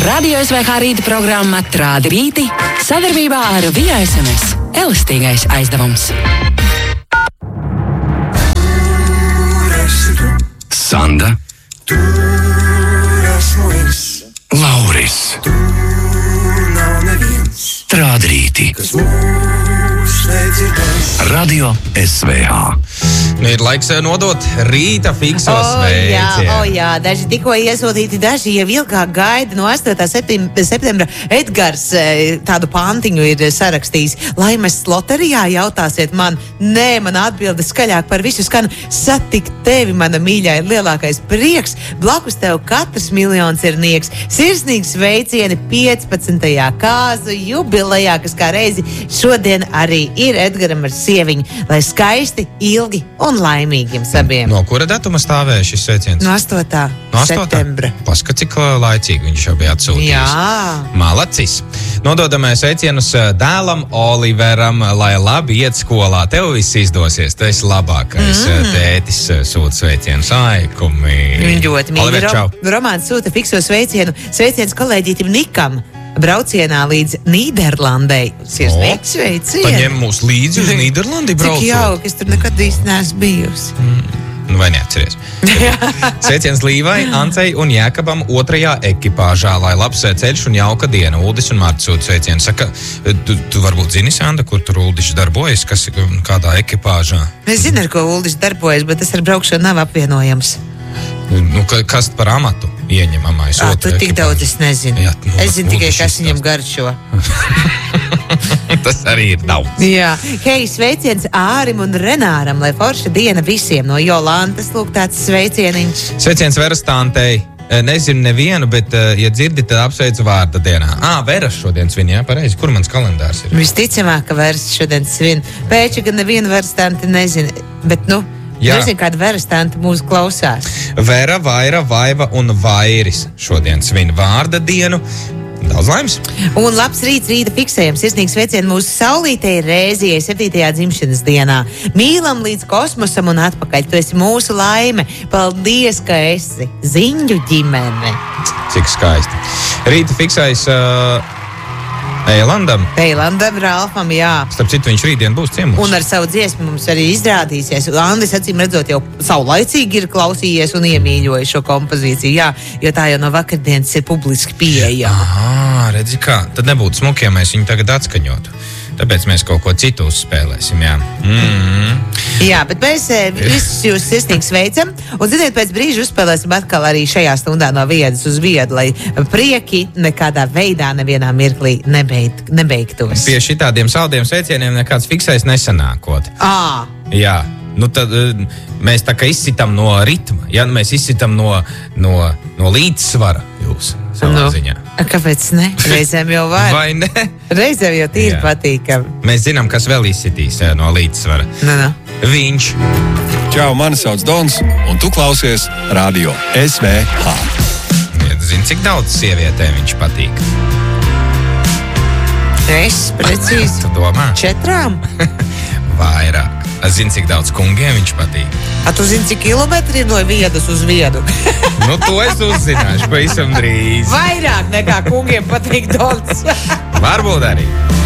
Radio SVH rīta programma Trādi rīti sadarbībā ar Via SMS. Elastīgais aizdevums. Sanda, Lauris, Trādi rīti. Radio SVH. Nu, ir laiks nodot rīta fikso sveicienu. Jā, daži tikko iesūtīti, daži jau ilgāk gaida. No 8. septembra Edgars tādu pantiņu ir sarakstījis. Laimes loterijā jautāsiet man. Nē, man atbilde skaļāk par visu skan. Satikt tevi, mana mīļā, ir lielākais prieks. Blakus tev katrs miljons ir nieks. Sirsnīgi sveicieni 15. kāzu jubilejā, kas kā reizi šodien arī ir Edgaram ar sieviņu. Lai skaisti, ilgi un laimīgi jums abiem. No kura datuma stāvēja šis sveiciens? No 8. septembra. Paskat, cik laicīgi viņš jau bija atsūtījis. Jā. Malacis. Nododamais sveicienus dēlam Oliveram, lai labi iet skolā. Tev viss izdosies. Tu esi labākais tētis sūta sveicienus. Aikumi. Ļoti Oliver, čau. Romāns sūta fikso sveicienu. Sveiciens kolēģītim Nikam. Braucienā līdz Nīderlandei. Sirsnīgs sveiciens. Paņem mūs līdzi uz Nīderlandi braucot. Cik jauki, es tur nekad īsti neesmu bijusi. Nu, vai neatceries? Sveiciens Līvai, Ancei un Jēkabam 2. ekipāžā, lai labs ceļš un jauka diena. Uldis un Marta sūta sveicienu. Saka, tu varbūt zini, Sanda, kur tur Uldis darbojas, kādā ekipāžā? Es zinu, ar ko Uldis darbojas, bet tas ar braukšanu nav apvienojams. Nu, kas par amatu ieņemamais? Tu tik daudz es nezinu. Jā, es zinu tikai, kas viņam garšo. Tas arī ir daudz. Jā. Hei, sveiciens Ārim un Renāram, lai forša diena visiem. No Jolantas lūk tāds sveicieniņš. Sveiciens Verastantei. Nezinu nevienu, bet, ja dzirdi, tad apsveicu vārda dienā. Veras šodien svin, jā, pareizi. Kur mans kalendārs ir? Visticamāk, ka Veras šodien svin. Pēči, ka nevienu Verastanti nezinu, bet, nezinu, kāda Verastanti mūs klausās. Vera, Vaira, Vaiva un Vairis šodien svin vārda dienu. Daudz laimes. Un labs rīts rīta fiksējam. Sirsnīgs sveicienu mūsu saulītei Rēzijai 7. dzimšanas dienā. Mīlam līdz kosmosam un atpakaļ. Tu esi mūsu laime. Paldies, ka esi Ziņģu ģimene. Cik skaisti. Rīta fiksējas Eilandam, Ralfam, jā. Starp citu, viņš rītdien būs ciemos. Un ar savu dziesmu mums arī izrādīsies. Andis, acīm redzot, jau saulaicīgi ir klausījies un iemīļojis šo kompozīciju. Jā, jo tā jau no vakardienas ir publiski pieejama. Redzi kā. Tad nebūtu smuki, ja mēs viņu tagad atskaņotu. Tāpēc mēs kaut ko citu uzspēlēsim, jā. Jā, bet mēs visus jūs sirsnīgi sveicam. Un, ziniet, pēc brīža uzspēlēsim atkal arī šajā stundā no viedas uz viedu, lai prieki nekādā veidā nevienā mirklī nebeigtos. Pie šitādiem saldiem sveicieniem nekāds fiksējs nesanākot. Jā. Nu tad mēs tā kā izsitam no ritma, ja mēs izsitam no līdzsvara jūs savā ziņā. Kāpēc ne? Reizēm jau var. Vai ne? Reizēm jau tīri patīkam. Mēs zinām, kas vēl izsitīs no līdzsvara. Viņš. Čau, mani sauc Dons, un tu klausies Radio SVH. Ja tu zini, cik daudz sievietēm viņš patīk? Es precīzi. Tu domā? 4? Vairāk. Es zinu, cik daudz kungiem viņš patīk. Tu zini, cik kilometri ir no viedas uz viedu? Nu, to es uzzināšu pavisam drīz. Vairāk nekā kungiem patīk Dons. Varbūt arī.